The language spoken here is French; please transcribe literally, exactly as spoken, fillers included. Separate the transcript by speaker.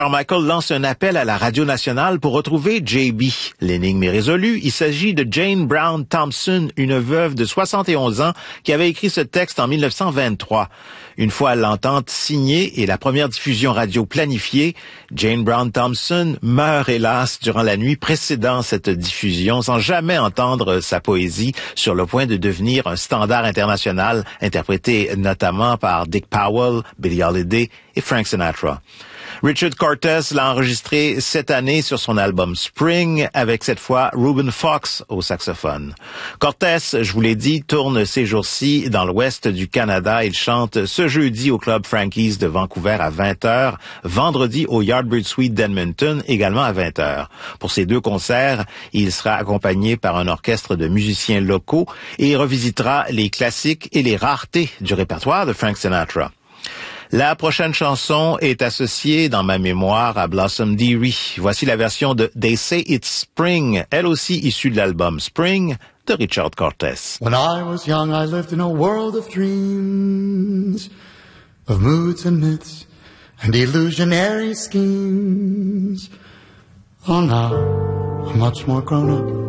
Speaker 1: Carmichael lance un appel à la Radio nationale pour retrouver J B. L'énigme est résolue. Il s'agit de Jane Brown Thompson, une veuve de soixante et onze ans qui avait écrit ce texte en mille neuf cent vingt-trois. Une fois l'entente signée et la première diffusion radio planifiée, Jane Brown Thompson meurt hélas durant la nuit précédant cette diffusion sans jamais entendre sa poésie sur le point de devenir un standard international interprété notamment par Dick Powell, Billie Holiday et Frank Sinatra. Richard Cortez l'a enregistré cette année sur son album Spring avec cette fois Reuben Fox au saxophone. Cortez, je vous l'ai dit, tourne ces jours-ci dans l'ouest du Canada. Il chante ce jeudi au Club Frankie's de Vancouver à vingt heures, vendredi au Yardbird Suite d'Edmonton également à vingt heures. Pour ces deux concerts, il sera accompagné par un orchestre de musiciens locaux et il revisitera les classiques et les raretés du répertoire de Frank Sinatra. La prochaine chanson est associée dans ma mémoire à Blossom Dearie. Voici la version de They Say It's Spring, elle aussi issue de l'album Spring de Richard Cortez.
Speaker 2: When I was young, I lived in a world of dreams, of moods and myths and illusionary schemes. Oh, now I'm much more grown up.